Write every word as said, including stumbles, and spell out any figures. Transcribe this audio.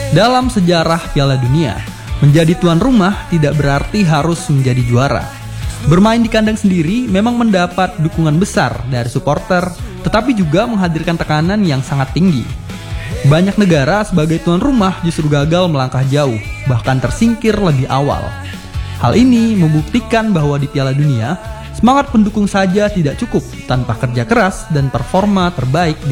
Dalam sejarah Piala Dunia, menjadi tuan rumah tidak berarti harus menjadi juara. Bermain di kandang sendiri memang mendapat dukungan besar dari supporter, tetapi juga menghadirkan tekanan yang sangat tinggi. Banyak negara sebagai tuan rumah justru gagal melangkah jauh, bahkan tersingkir lebih awal. Hal ini membuktikan bahwa di Piala Dunia, semangat pendukung saja tidak cukup tanpa kerja keras dan performa terbaik